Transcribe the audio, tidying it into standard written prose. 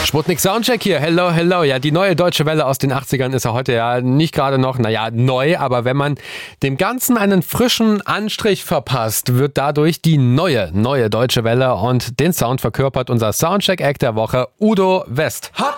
Sputnik Soundcheck hier. Hello, hello. Ja, die neue Deutsche Welle aus den 80ern ist ja heute ja nicht gerade noch, neu, aber wenn man dem Ganzen einen frischen Anstrich verpasst, wird dadurch die neue Deutsche Welle und den Sound verkörpert unser Soundcheck-Act der Woche, Udo West. Hot